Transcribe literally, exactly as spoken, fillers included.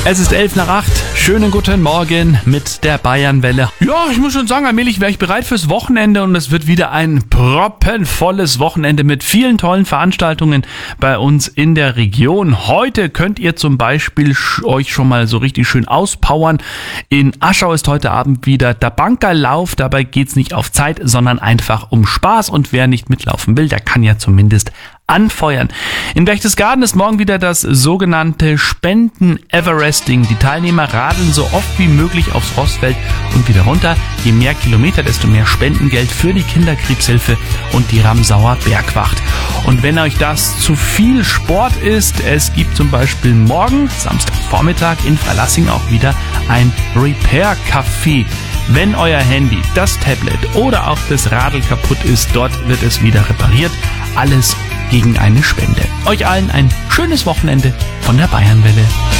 Es ist elf nach acht. Schönen guten Morgen mit der Bayernwelle. Ja, ich muss schon sagen, allmählich wäre ich bereit fürs Wochenende und es wird wieder ein proppenvolles Wochenende mit vielen tollen Veranstaltungen bei uns in der Region. Heute könnt ihr zum Beispiel sch- euch schon mal so richtig schön auspowern. In Aschau ist heute Abend wieder der Bankerlauf. Dabei geht's nicht auf Zeit, sondern einfach um Spaß. Und wer nicht mitlaufen will, der kann ja zumindest anfeuern. In Berchtesgaden ist morgen wieder das sogenannte Spenden-Everesting. Die Teilnehmer radeln so oft wie möglich aufs Rossfeld und wieder runter. Je mehr Kilometer, desto mehr Spendengeld für die Kinderkrebshilfe und die Ramsauer Bergwacht. Und wenn euch das zu viel Sport ist, es gibt zum Beispiel morgen, Samstagvormittag, in Freilassing auch wieder ein Repair-Café. Wenn euer Handy, das Tablet oder auch das Radl kaputt ist, dort wird es wieder repariert. Alles gegen eine Spende. Euch allen ein schönes Wochenende von der Bayernwelle.